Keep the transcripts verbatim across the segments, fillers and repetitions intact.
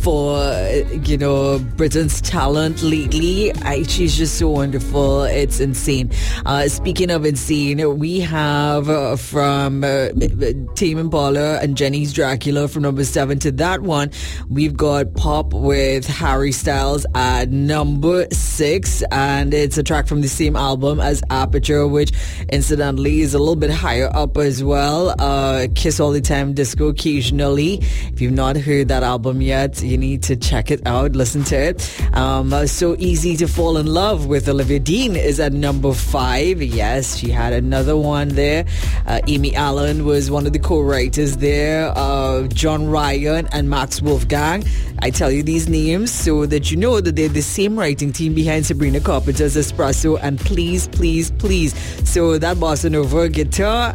for, you know, Britain's talent lately. I, she's just so wonderful. It's insane. Uh, speaking of insane, we have uh, from uh, Tame Impala and Jenny's Dracula from number seven to that one. We've got Pop with Harry Styles at number six, and it's a track from the same album as Aperture, which incidentally is a little bit higher up as well. Uh, Kiss All the Time, Disco Occasionally. If you've not heard that album yet, you need to check it out, listen to it. Um, uh, So Easy to Fall in Love with Olivia Dean is at number five. Yes, she had another one there. Uh, Amy Allen was one of the co-writers there. Uh, John Ryan and Max Wolfgang. I tell you these names so that you know that they're the same writing team behind Sabrina Carpenter's Espresso and Please, Please, Please. So that bossa nova guitar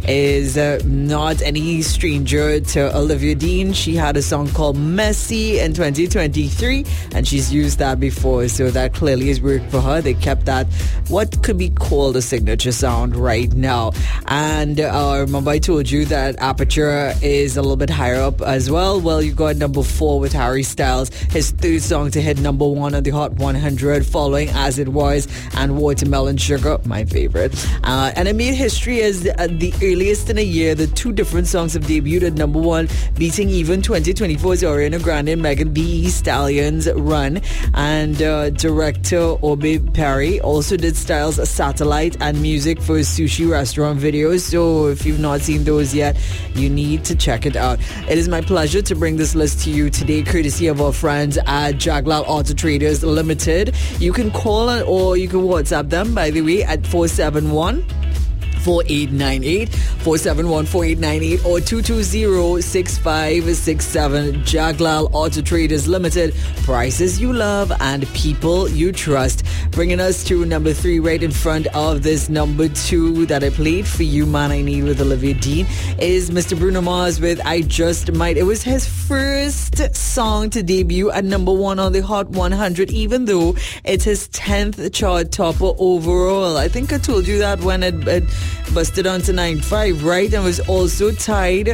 is uh, not any stranger to Olivia Dean. She had a song called Messy in twenty twenty-three, and she's used that before, so that clearly has worked for her. They kept that, what could be called a signature sound right now. And uh, remember I told you that Aperture is a little bit higher up as well. Well, you got number four with Harry Styles, his third song to hit number one on the Hot one hundred, following As It Was and Watermelon Sugar, my favorite. Uh, and it made history as the, uh, the earliest in a year the two different songs have debuted at number one, beating even twenty twenty-four's Ariana Grande and Megan Thee Stallion's run. And uh, director Obe Perry also did Styles' Satellite and music for his sushi restaurant videos. So if you've not seen those yet, you need to check it out. It is my pleasure to bring this list to you today, courtesy of our friends at Jaglal Auto Traders Limited. You can call or you can WhatsApp them, by the way, at four seven one four eight nine eight, four seven one, four eight nine eight, or two two zero, six five six seven. Jaglal Auto Traders Limited. Prices you love and people you trust. Bringing us to number three, right in front of this number two that I played for you, Man I Need with Olivia Dean, is Mister Bruno Mars with I Just Might. It was his first song to debut at number one on the Hot one hundred, even though it's his tenth chart topper overall. I think I told you that when it, it busted onto nine five, right? And was also tied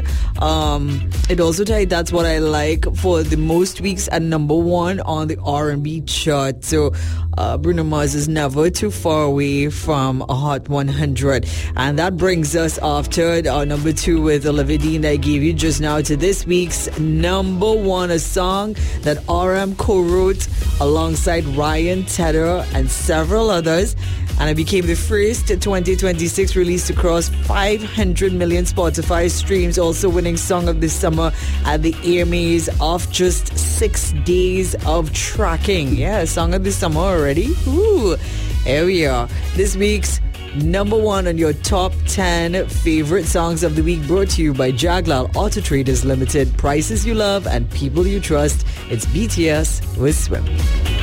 um it also tied That's What I Like for the most weeks at number one on the R and B chart. So uh, Bruno Mars is never too far away from a Hot one hundred. And that brings us after our number two with Olivia Dean that I gave you just now to this week's number one, a song that R M co-wrote alongside Ryan Tedder and several others. And it became the first twenty twenty-six release to cross five hundred million Spotify streams, also winning Song of the Summer at the A M As off just six days of tracking. Yeah, Song of the Summer already. Ooh, here we are. This week's number one on your top ten favorite songs of the week, brought to you by Jaglal Auto Traders Limited. Prices you love and people you trust. It's B T S with Swim.